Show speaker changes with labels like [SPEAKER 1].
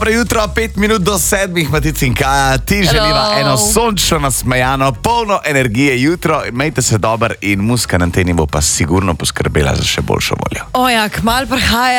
[SPEAKER 1] Dobro jutro, 5 minut do 7, Matic in Kaja, ti želiva eno sončno, nasmejano, polno energije jutro. Imejte se dobro in muska na anteni bo pa sigurno poskrbela za še boljšo voljo.
[SPEAKER 2] Ojak, mal prihaja.